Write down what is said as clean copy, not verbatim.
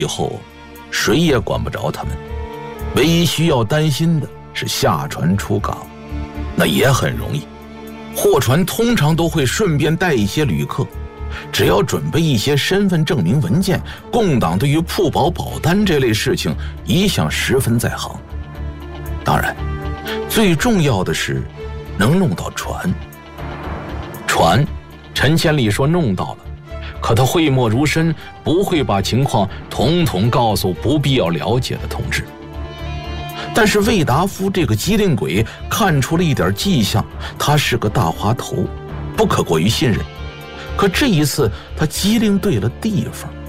以后谁也管不着他们，唯一需要担心的是下船出港，那也很容易。货船通常都会顺便带一些旅客，只要准备一些身份证明文件，共党对于铺保保单这类事情一向十分在行。当然，最重要的是能弄到船。船，陈千里说弄到了，可他讳莫如深，不会把情况统统告诉不必要了解的同志。但是魏达夫这个机灵鬼看出了一点迹象，他是个大滑头，不可过于信任。可这一次他机灵对了地方。